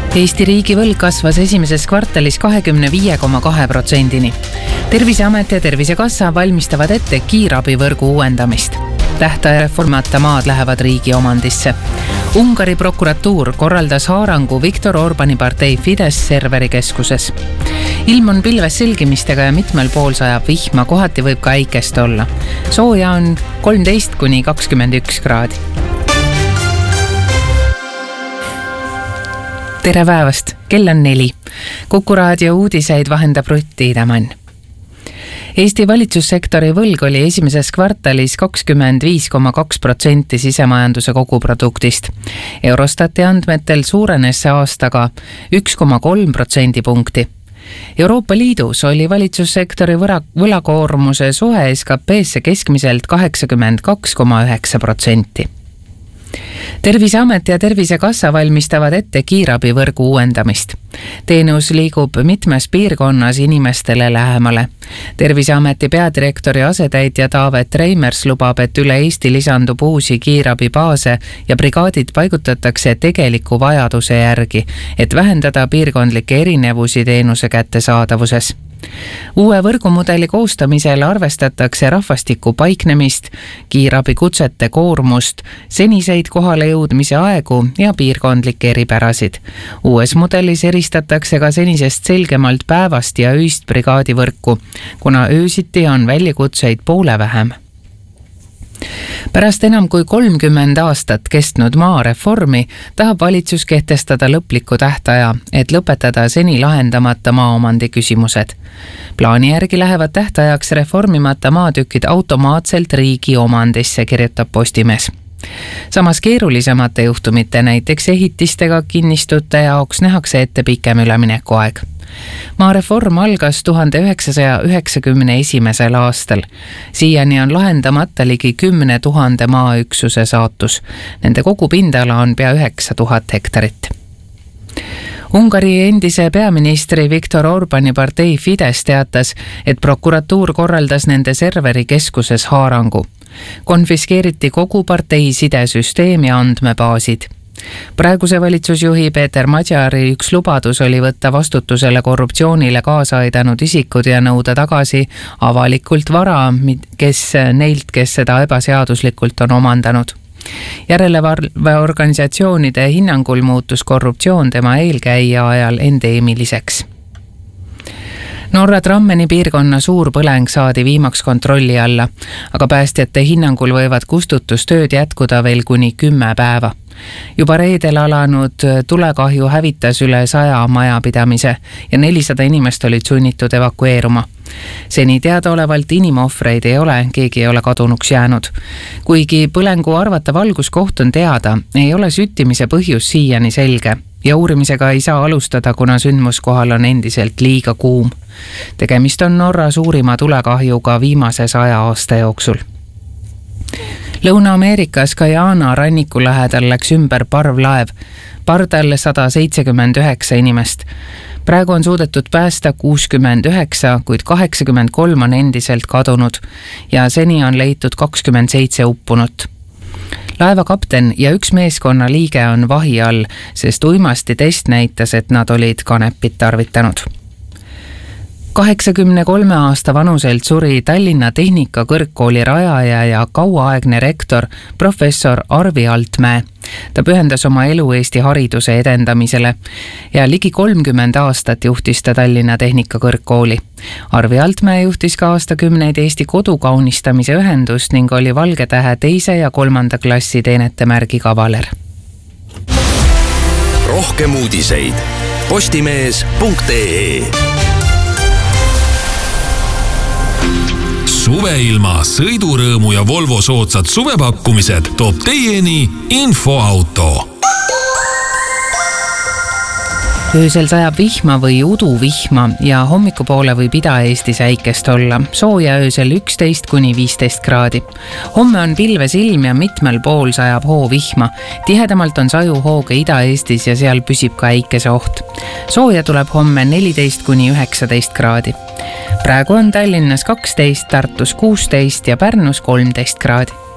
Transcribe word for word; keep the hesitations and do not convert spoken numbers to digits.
Eesti riigi võlg kasvas esimeses kvartalis kahekümne viie koma kahe protsendini. Terviseamet ja Tervisekassa valmistavad ette kiirabivõrgu uuendamist. Tähtaja reformata maad lähevad riigi omandisse. Ungari prokuratuur korraldas haarangu Viktor Orbani partei Fidesz serveri keskuses. Ilm on pilves selgimistega ja mitmel pool sajab vihma, kohati võib ka äikest olla. Sooja on kolmteist kuni kakskümmend üks kraadi. Tere päevast, kell on neli. Kuku raadio uudiseid vahendab Rutt Tiidemann. Eesti valitsussektori võlg oli esimeses kvartalis kakskümmend viis koma kaks protsenti sisemajanduse koguproduktist. Eurostati andmetel suurenes see aastaga üks koma kolm protsendipunkti. Euroopa Liidus oli valitsussektori võlakoormuse suhe S K P-sse keskmiselt kaheksakümmend kaks koma üheksa protsenti. Terviseamet ja Tervisekassa valmistavad ette kiirabivõrgu uuendamist. Teenus liigub mitmes piirkonnas inimestele lähemale. Terviseameti peadirektori asetäitja Taavet Reimers lubab, et üle Eesti lisandub uusi kiirabibaase ja brigaadid paigutatakse tegeliku vajaduse järgi, et vähendada piirkondlikke erinevusi teenuse kättesaadavuses. Uue võrgumudeli koostamisel arvestatakse rahvastiku paiknemist, kiirabikutsete koormust, seniseid kohale jõudmise aegu ja piirkondlikke eripärasid. Uues mudelis eristatakse ka senisest selgemalt päevast ja öist brigaadivõrku, kuna öösiti on väljakutseid poole vähem. Pärast enam kui kolmkümmend aastat kestnud maareformi tahab valitsus kehtestada lõpliku tähtaja, et lõpetada seni lahendamata maaomandi küsimused. Plaani järgi lähevad tähtajaks reformimata maatükid automaatselt riigi omandisse, kirjutab Postimees. Samas keerulisemate juhtumite, näiteks ehitistega kinnistute jaoks nähakse ette pikem üleminekuaeg. Maareform algas tuhande üheksasaja üheksakümne esimesel aastal. Siiani on lahendamata ligi kümne tuhande maaüksuse saatus. Nende kogupindala on pea üheksa tuhat hektarit. Ungari endise peaministri Viktor Orbani partei Fidesz teatas, et prokuratuur korraldas nende serveri keskuses haarangu. Konfiskeeriti kogu partei sidesüsteem ja andmebaasid. Praeguse valitsusjuhi Peeter Madjari üks lubadus oli võtta vastutusele korruptsioonile kaasa aidanud isikud ja nõuda tagasi avalikult vara, kes neilt, kes seda ebaseaduslikult on omandanud. Järelevalveorganisatsioonide hinnangul muutus korruptsioon tema eelkäija ajal endeemiliseks. Norra Trammeni piirkonna suur põleng saadi viimaks kontrolli alla, aga päästjate hinnangul võivad kustutustööd jätkuda veel kuni kümme päeva. Juba reedel alanud tulekahju hävitas üle saja majapidamise ja nelisada inimest olid sunnitud evakueeruma. Seni teadaolevalt inimohvreid ei ole, keegi ei ole kadunuks jäänud. Kuigi põlengu arvatav alguskoht on teada, ei ole süttimise põhjus siiani selge ja uurimisega ei saa alustada, kuna sündmuskohal on endiselt liiga kuum. Tegemist on Norra suurima tulekahjuga viimase saja aasta jooksul. Lõuna-Ameerikas Guyana ranniku lähedal läks ümber parvlaev, pardal sada seitsekümmend üheksa inimest. Praegu on suudetud päästa kuuskümmend üheksa, kuid kaheksakümmend kolm on endiselt kadunud ja seni on leitud kakskümmend seitse uppunut. Laeva kapten ja üks meeskonna liige on vahi all, sest uimasti test näitas, et nad olid kanepit tarvitanud. kaheksakümne kolme aasta vanuselt suri Tallinna Tehnikakõrgkooli rajaja ja kauaaegne rektor professor Arvi Altmäe. Ta pühendas oma elu Eesti hariduse edendamisele ja ligi kolmkümmend aastat juhtis ta Tallinna Tehnikakõrgkooli. Arvi Altmäe juhtis ka aastakümneid Eesti kodukaunistamise ühendust ning oli Valge Tähe teise ja kolmanda klassi teenetemärgi kavaler. Rohkem uudiseid postimees punkt ee. Suveilma, sõidurõõmu ja Volvo soodsad suvepakkumised toob teieni Infoauto. Öösel sajab vihma või uduvihma ja hommikupoole võib Ida-Eestis äikest olla. Sooja öösel üksteist kuni viisteist kraadi. Homme on pilves ilm ja mitmel pool sajab hoovihma. Tihedamalt on sajuhooge Ida-Eestis ja seal püsib ka äikese oht. Sooja tuleb homme neliteist kuni üheksateist kraadi. Praegu on Tallinnas kaksteist, Tartus kuusteist ja Pärnus kolmteist kraadi.